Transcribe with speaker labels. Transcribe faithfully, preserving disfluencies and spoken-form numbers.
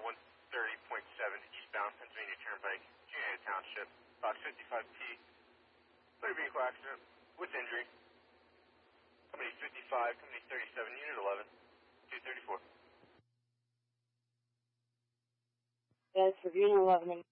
Speaker 1: one thirty point seven, eastbound Pennsylvania Turnpike, Junior Township, box fifty-five P, motor vehicle accident with injury. Company fifty-five, Company thirty-seven, Unit eleven, two thirty-four.
Speaker 2: Yes, for Unit eleven.